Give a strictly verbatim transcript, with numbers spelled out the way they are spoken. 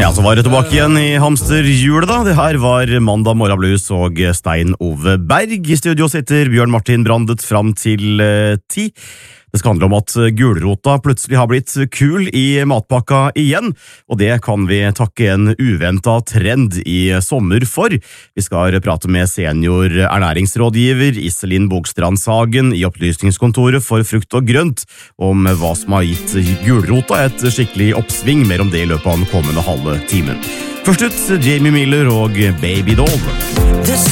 Ja, så var det tilbake igjen i hamsterhjulet da. Det her var Mandag Morgenblues og Stein Ove Berg. I studio sitter Bjørn Martin Brandet fram til uh, ti. Det skal handle om at gulrota plutselig har blitt kul i matpakka igjen, og det kan vi takke en uventet trend i sommer for. Vi skal prate med senior ernæringsrådgiver Iselin Bogstrandshagen i opplysningskontoret for frukt og grønt om hva som har gitt gulrota et skikkelig oppsving, mer om det i løpet av den kommende halve timen. Først ut Jamie Miller og Baby Doll.